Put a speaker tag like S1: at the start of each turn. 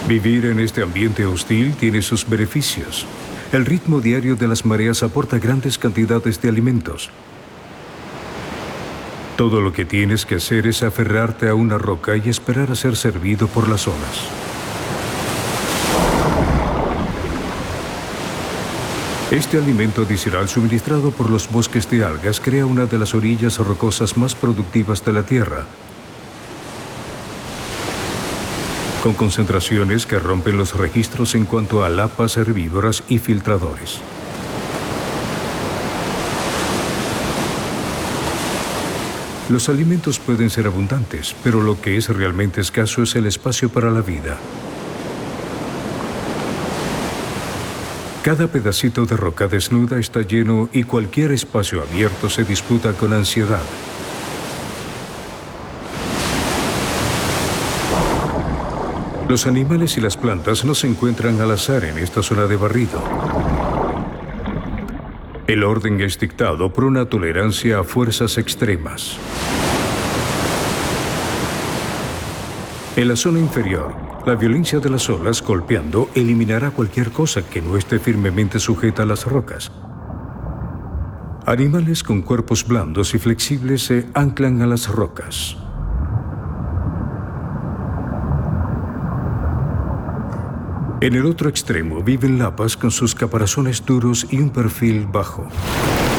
S1: Vivir en este ambiente hostil tiene sus beneficios. El ritmo diario de las mareas aporta grandes cantidades de alimentos. Todo lo que tienes que hacer es aferrarte a una roca y esperar a ser servido por las olas. Este alimento adicional suministrado por los bosques de algas crea una de las orillas rocosas más productivas de la Tierra, con concentraciones que rompen los registros en cuanto a lapas herbívoras y filtradores. Los alimentos pueden ser abundantes, pero lo que es realmente escaso es el espacio para la vida. Cada pedacito de roca desnuda está lleno y cualquier espacio abierto se disputa con ansiedad. Los animales y las plantas no se encuentran al azar en esta zona de barrido. El orden es dictado por una tolerancia a fuerzas extremas. En la zona inferior, la violencia de las olas golpeando eliminará cualquier cosa que no esté firmemente sujeta a las rocas. Animales con cuerpos blandos y flexibles se anclan a las rocas. En el otro extremo viven lapas con sus caparazones duros y un perfil bajo.